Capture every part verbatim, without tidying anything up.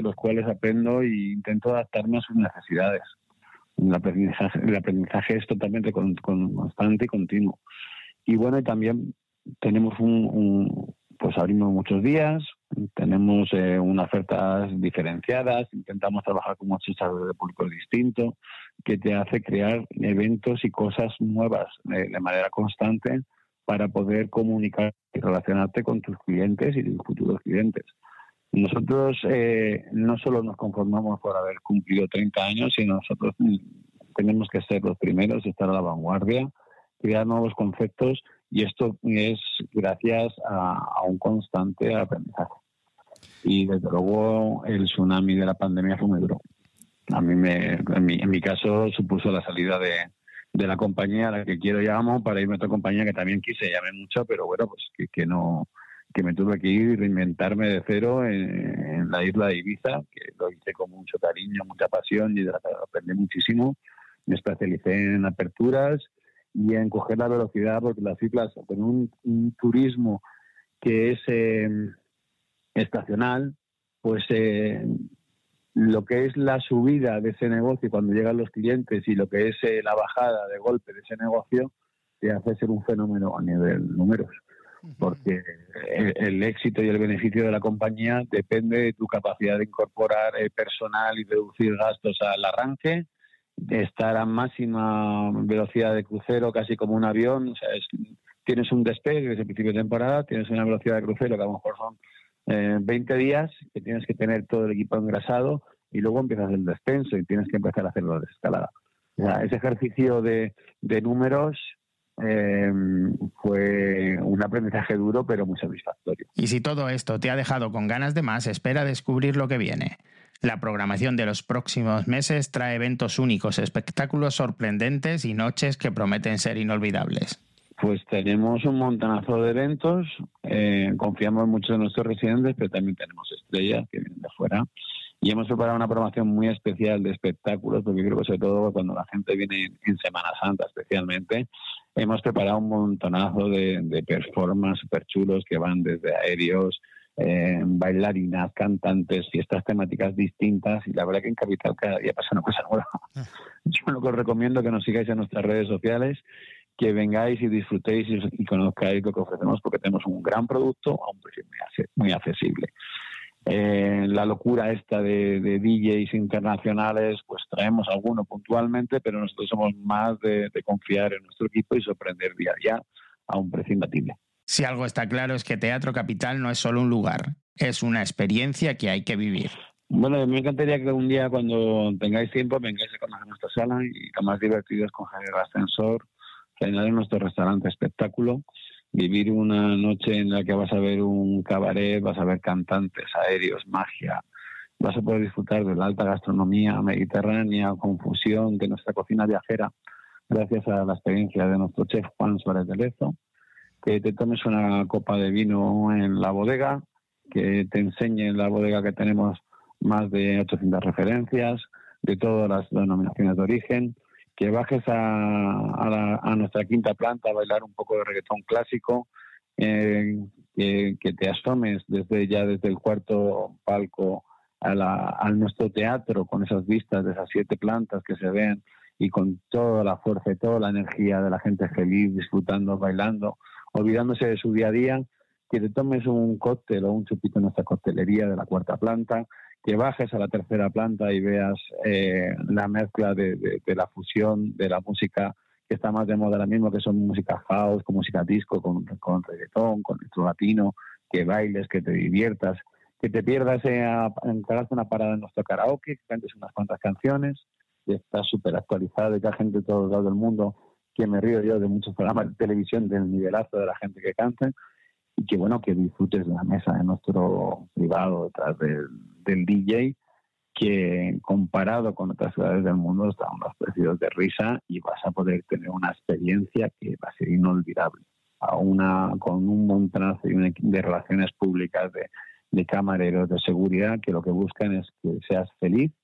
de los cuales aprendo e intento adaptarme a sus necesidades. El aprendizaje, el aprendizaje es totalmente con, con constante y continuo. Y bueno, y también tenemos un, un pues abrimos muchos días, tenemos eh, unas ofertas diferenciadas, intentamos trabajar con muchos sectores de público distintos, que te hace crear eventos y cosas nuevas eh, de manera constante para poder comunicar y relacionarte con tus clientes y tus futuros clientes. Nosotros eh, no solo nos conformamos por haber cumplido treinta años, sino nosotros tenemos que ser los primeros, estar a la vanguardia, crear nuevos conceptos, y esto es gracias a, a un constante aprendizaje. Y desde luego el tsunami de la pandemia fue muy duro. A mí, me, en, mi, en mi caso, supuso la salida de, de la compañía a la que quiero y amo para irme a otra compañía que también quise y amé mucho, pero bueno, pues que, que no... que me tuve que ir y reinventarme de cero en, en la isla de Ibiza, que lo hice con mucho cariño, mucha pasión y de la que aprendí muchísimo. Me especialicé en aperturas y en coger la velocidad, porque las islas, con un, un turismo que es eh, estacional, pues eh, lo que es la subida de ese negocio cuando llegan los clientes y lo que es eh, la bajada de golpe de ese negocio, te hace ser un fenómeno a nivel números. Porque el, el éxito y el beneficio de la compañía depende de tu capacidad de incorporar eh, personal y reducir gastos al arranque, de estar a máxima velocidad de crucero, casi como un avión. O sea, es, tienes un despegue desde el principio de temporada, tienes una velocidad de crucero que a lo mejor son eh, veinte días, que tienes que tener todo el equipo engrasado, y luego empiezas el descenso y tienes que empezar a hacer la desescalada. O sea, ese ejercicio de, de números Eh, fue un aprendizaje duro pero muy satisfactorio. Y si todo esto te ha dejado con ganas de más, espera descubrir lo que viene. La programación de los próximos meses trae eventos únicos, espectáculos sorprendentes y noches que prometen ser inolvidables. Pues tenemos un montonazo de eventos, eh, confiamos mucho en nuestros residentes, pero también tenemos estrellas que vienen de fuera. Y hemos preparado una programación muy especial de espectáculos, porque creo que sobre todo cuando la gente viene en Semana Santa especialmente, hemos preparado un montonazo de, de performances súper chulos que van desde aéreos, eh, bailarinas, cantantes, fiestas temáticas distintas, y la verdad que en Capital cada día pasa una cosa nueva. Yo lo que os recomiendo es que nos sigáis en nuestras redes sociales, que vengáis y disfrutéis y, y conozcáis lo que ofrecemos, porque tenemos un gran producto a un precio muy, muy accesible. Eh, la locura esta de, de D Js internacionales, pues traemos alguno puntualmente, pero nosotros somos más de, de confiar en nuestro equipo y sorprender día a día a un precio imbatible. Si algo está claro es que Teatro Capital no es solo un lugar, es una experiencia que hay que vivir. Bueno, me encantaría que un día, cuando tengáis tiempo, vengáis a conocer nuestra sala, y lo más divertido es coger el ascensor, cenar en nuestro restaurante espectáculo, vivir una noche en la que vas a ver un cabaret, vas a ver cantantes, aéreos, magia, vas a poder disfrutar de la alta gastronomía mediterránea, con fusión de nuestra cocina viajera, gracias a la experiencia de nuestro chef Juan Suárez de Lezo, que te tomes una copa de vino en la bodega, que te enseñe en la bodega que tenemos más de ochocientas referencias de todas las denominaciones de origen, que bajes a, a, la, a nuestra quinta planta a bailar un poco de reggaetón clásico, eh, que, que te asomes desde ya desde el cuarto palco a, la, a nuestro teatro, con esas vistas de esas siete plantas que se ven, y con toda la fuerza y toda la energía de la gente feliz, disfrutando, bailando, olvidándose de su día a día, que te tomes un cóctel o un chupito en nuestra coctelería de la cuarta planta, que bajes a la tercera planta y veas eh, la mezcla de, de, de la fusión de la música que está más de moda ahora mismo, que son música house, con música disco, con, con reggaetón, con electro latino, que bailes, que te diviertas, que te pierdas en, en que hagas una parada en nuestro karaoke, que cantes unas cuantas canciones, que está súper actualizado y que hay gente de todos lados del mundo, que me río yo de muchos programas de televisión del nivelazo de la gente que canta, y que bueno, que disfrutes de la mesa de nuestro privado detrás del, del D J, que comparado con otras ciudades del mundo están a unos precios de risa, y vas a poder tener una experiencia que va a ser inolvidable, a una, con un montonazo de relaciones públicas, de, de camareros, de seguridad, que lo que buscan es que seas feliz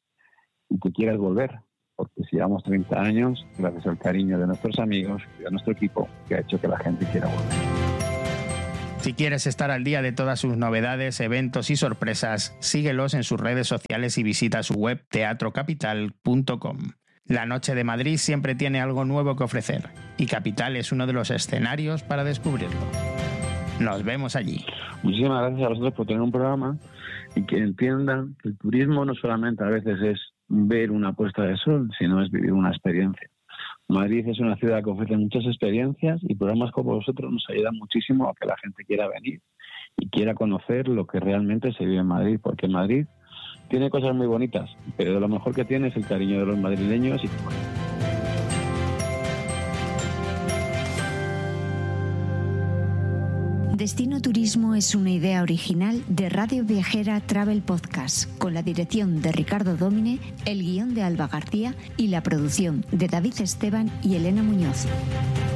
y que quieras volver, porque si llevamos treinta años, gracias al cariño de nuestros amigos y de nuestro equipo, que ha hecho que la gente quiera volver. Si quieres estar al día de todas sus novedades, eventos y sorpresas, síguelos en sus redes sociales y visita su web teatro capital punto com. La Noche de Madrid siempre tiene algo nuevo que ofrecer y Capital es uno de los escenarios para descubrirlo. Nos vemos allí. Muchísimas gracias a vosotros por tener un programa y que entiendan que el turismo no solamente a veces es ver una puesta de sol, sino es vivir una experiencia. Madrid es una ciudad que ofrece muchas experiencias y programas como vosotros nos ayudan muchísimo a que la gente quiera venir y quiera conocer lo que realmente se vive en Madrid, porque Madrid tiene cosas muy bonitas, pero lo mejor que tiene es el cariño de los madrileños y Destino Turismo es una idea original de Radio Viajera Travel Podcast, con la dirección de Ricardo Dómine, el guión de Alba García y la producción de David Esteban y Elena Muñoz.